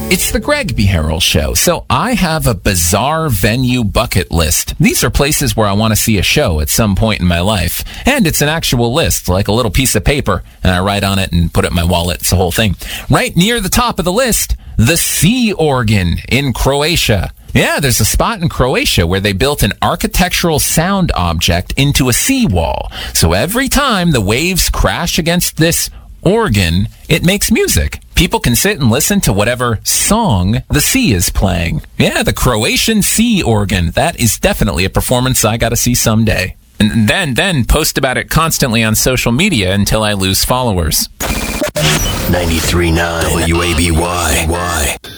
It's the Greg B. Harrell Show. So I have a bizarre venue bucket list. These are places where I want to see a show at some point in my life. And it's an actual list, like a little piece of paper, and I write on it and put it in my wallet. It's the whole thing. Right near the top of the list, the Sea Organ in Croatia. Yeah, there's a spot in Croatia where they built an architectural sound object into a seawall. So every time the waves crash against this organ, it makes music. People can sit and listen to whatever song the sea is playing. Yeah, the Croatian Sea Organ. That is definitely a performance I gotta see someday. And then post about it constantly on social media until I lose followers. 93.9 WABY.